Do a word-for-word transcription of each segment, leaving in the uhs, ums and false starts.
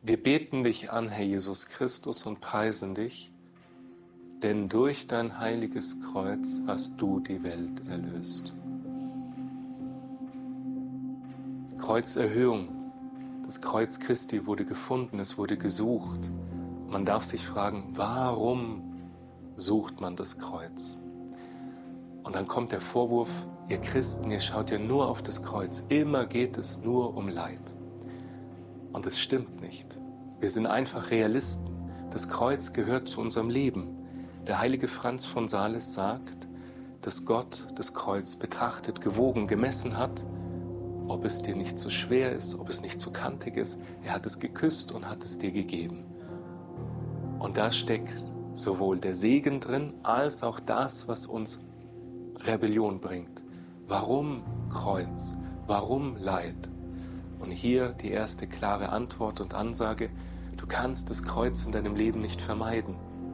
Wir beten dich an, Herr Jesus Christus, und preisen dich, denn durch dein heiliges Kreuz hast du die Welt erlöst. Kreuzerhöhung. Das Kreuz Christi wurde gefunden, es wurde gesucht. Man darf sich fragen, warum sucht man das Kreuz? Und dann kommt der Vorwurf, ihr Christen, ihr schaut ja nur auf das Kreuz. Immer geht es nur um Leid. Und es stimmt nicht. Wir sind einfach Realisten. Das Kreuz gehört zu unserem Leben. Der heilige Franz von Sales sagt, dass Gott das Kreuz betrachtet, gewogen, gemessen hat, ob es dir nicht zu schwer ist, ob es nicht zu kantig ist. Er hat es geküsst und hat es dir gegeben. Und da steckt sowohl der Segen drin, als auch das, was uns Rebellion bringt. Warum Kreuz? Warum Leid? Und hier die erste klare Antwort und Ansage, du kannst das Kreuz in deinem Leben nicht vermeiden.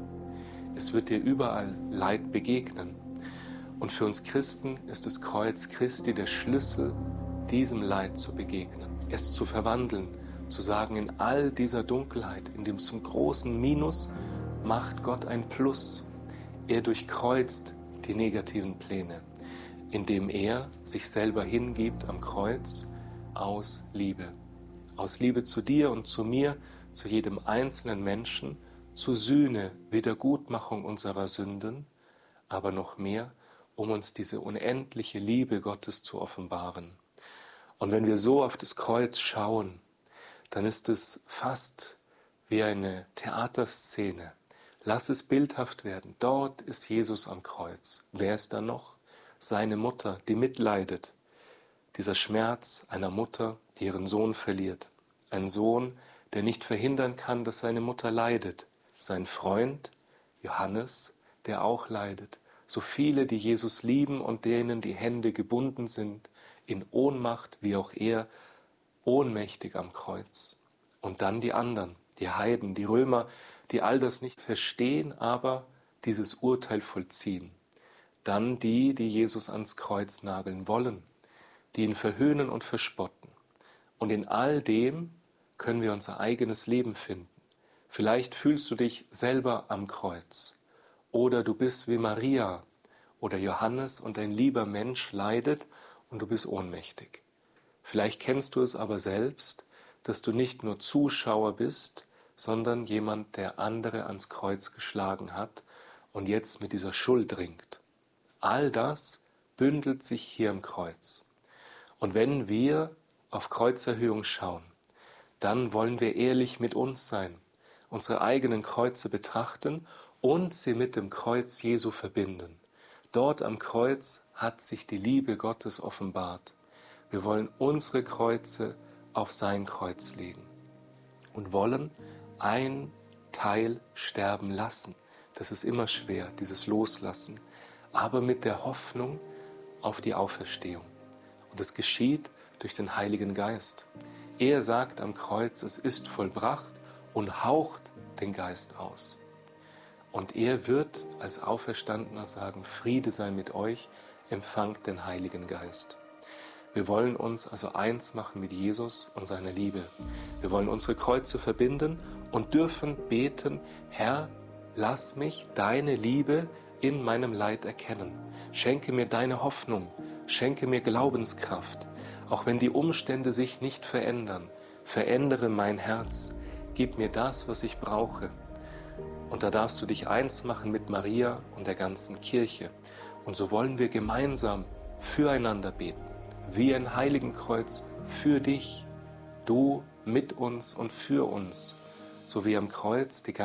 Es wird dir überall Leid begegnen. Und für uns Christen ist das Kreuz Christi der Schlüssel, diesem Leid zu begegnen, es zu verwandeln, zu sagen, in all dieser Dunkelheit, in dem zum großen Minus, macht Gott ein Plus. Er durchkreuzt die negativen Pläne, indem er sich selber hingibt am Kreuz aus Liebe. Aus Liebe zu dir und zu mir, zu jedem einzelnen Menschen, zur Sühne, Wiedergutmachung unserer Sünden, aber noch mehr, um uns diese unendliche Liebe Gottes zu offenbaren. Und wenn wir so auf das Kreuz schauen, dann ist es fast wie eine Theaterszene. Lass es bildhaft werden. Dort ist Jesus am Kreuz. Wer ist da noch? Seine Mutter, die mitleidet. Dieser Schmerz einer Mutter, die ihren Sohn verliert. Ein Sohn, der nicht verhindern kann, dass seine Mutter leidet. Sein Freund, Johannes, der auch leidet. So viele, die Jesus lieben und denen die Hände gebunden sind, in Ohnmacht, wie auch er, ohnmächtig am Kreuz. Und dann die anderen, die Heiden, die Römer, die all das nicht verstehen, aber dieses Urteil vollziehen. Dann die, die Jesus ans Kreuz nageln wollen, die ihn verhöhnen und verspotten. Und in all dem können wir unser eigenes Leben finden. Vielleicht fühlst du dich selber am Kreuz. Oder du bist wie Maria oder Johannes und ein lieber Mensch leidet und du bist ohnmächtig. Vielleicht kennst du es aber selbst, dass du nicht nur Zuschauer bist, sondern jemand, der andere ans Kreuz geschlagen hat und jetzt mit dieser Schuld ringt. All das bündelt sich hier am Kreuz. Und wenn wir auf Kreuzerhöhung schauen, dann wollen wir ehrlich mit uns sein, unsere eigenen Kreuze betrachten und sie mit dem Kreuz Jesu verbinden. Dort am Kreuz hat sich die Liebe Gottes offenbart. Wir wollen unsere Kreuze auf sein Kreuz legen und wollen ein Teil sterben lassen. Das ist immer schwer, dieses Loslassen, aber mit der Hoffnung auf die Auferstehung. Und es geschieht durch den Heiligen Geist. Er sagt am Kreuz, es ist vollbracht und haucht den Geist aus. Und er wird als Auferstandener sagen, Friede sei mit euch, empfangt den Heiligen Geist. Wir wollen uns also eins machen mit Jesus und seiner Liebe. Wir wollen unsere Kreuze verbinden und dürfen beten, Herr, lass mich deine Liebe in meinem Leid erkennen. Schenke mir deine Hoffnung, schenke mir Glaubenskraft. Auch wenn die Umstände sich nicht verändern, verändere mein Herz. Gib mir das, was ich brauche. Und da darfst du dich eins machen mit Maria und der ganzen Kirche. Und so wollen wir gemeinsam füreinander beten. Wie ein Heiligenkreuz für dich, du mit uns und für uns, so wie am Kreuz die